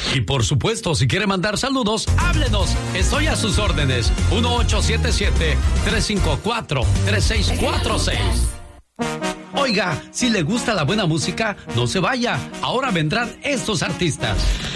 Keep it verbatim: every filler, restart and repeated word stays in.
Y por supuesto, si quiere mandar saludos, háblenos. Estoy a sus órdenes. uno ocho siete siete, tres cinco cuatro, tres seis cuatro seis. Oiga, si le gusta la buena música, no se vaya. Ahora vendrán estos artistas.